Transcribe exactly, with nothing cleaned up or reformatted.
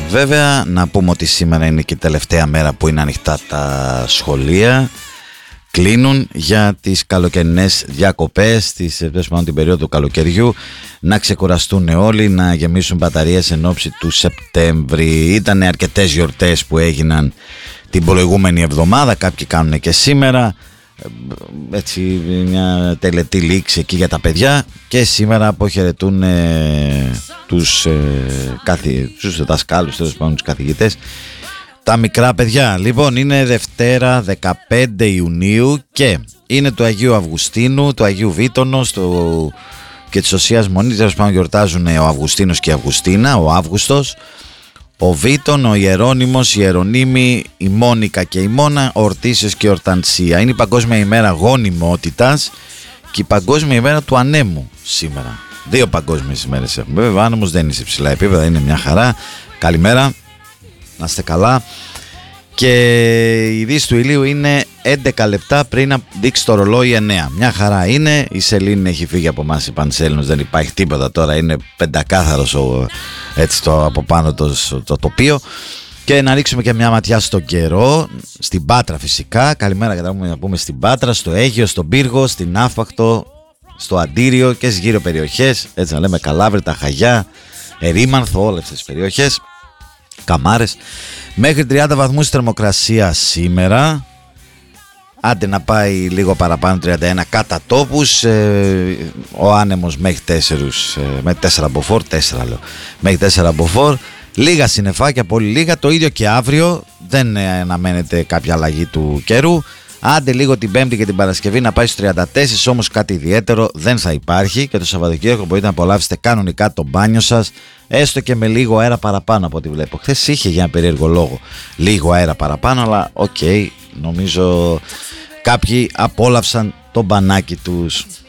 Βέβαια να πούμε ότι σήμερα είναι και η τελευταία μέρα που είναι ανοιχτά τα σχολεία. Κλείνουν για τις καλοκαιρινές διακοπές, τις, την περίοδο του καλοκαιριού, να ξεκουραστούν όλοι, να γεμίσουν μπαταρίες εν ώψη του Σεπτέμβρη. Ήταν αρκετές γιορτές που έγιναν την προηγούμενη εβδομάδα, κάποιοι κάνουν και σήμερα. Έτσι μια τελετή λήξη εκεί για τα παιδιά, και σήμερα αποχαιρετούν ε, τους, ε, καθη, τους δασκάλους, τέλος πάντων τους καθηγητές, τα μικρά παιδιά. Λοιπόν, είναι Δευτέρα δεκαπέντε Ιουνίου και είναι του Αγίου Αυγουστίνου, του Αγίου Βίτονος του... και της Οσίας Μονής. Τέλος πάντων γιορτάζουν ο Αυγουστίνος και η Αυγουστίνα, ο Αύγουστος, ο Βίτον, ο Ιερώνυμος, η Ιερονύμη, η Μόνικα και η Μόνα, ο Ορτίσιος και η Ορτανσία. Είναι η Παγκόσμια ημέρα γονιμότητας και η Παγκόσμια ημέρα του ανέμου σήμερα. Δύο παγκόσμιες ημέρες έχουμε. Βέβαια, ο άνεμος δεν είναι σε ψηλά επίπεδα, είναι μια χαρά. Καλημέρα, να είστε καλά. Και η δύση του ηλίου είναι έντεκα λεπτά πριν να δείξει το ρολόι εννέα. Μια χαρά είναι. Η σελήνη έχει φύγει από εμάς, η Πανσέλινος, δεν υπάρχει τίποτα τώρα. Είναι πεντακάθαρος ο, έτσι το, από πάνω το, το τοπίο. Και να ρίξουμε και μια ματιά στον καιρό, στην Πάτρα φυσικά. Καλημέρα κατάγουμε να πούμε στην Πάτρα, στο Αίγιο, στον Πύργο, στην Άφακτο, στο Αντίριο και στις γύρω περιοχές. Έτσι να λέμε Καλάβρη, τα Χαγιά, Ερήμανθο, όλες αυτές τις περιοχές. Καμάρες. Μέχρι τριάντα βαθμούς θερμοκρασία σήμερα. Άντε να πάει λίγο παραπάνω, τριάντα ένα κατά τόπους. ε, Ο άνεμος μέχρι τέσσερις, ε, μέχρι τέσσερα μποφόρ, τέσσερα λέω, μέχρι τέσσερα μποφόρ. Λίγα συννεφάκια, πολύ λίγα. Το ίδιο και αύριο. Δεν ε, αναμένεται κάποια αλλαγή του καιρού. Άντε λίγο την Πέμπτη και την Παρασκευή να πάει στους τριάντα τέσσερα, όμως κάτι ιδιαίτερο δεν θα υπάρχει. Και το Σαββατοκύριακο μπορείτε να απολαύσετε κανονικά το μπάνιο σας, έστω και με λίγο αέρα παραπάνω από ό,τι βλέπω. Χθες είχε για ένα περίεργο λόγο λίγο αέρα παραπάνω, αλλά οκ, okay, νομίζω κάποιοι απόλαυσαν το μπανάκι τους.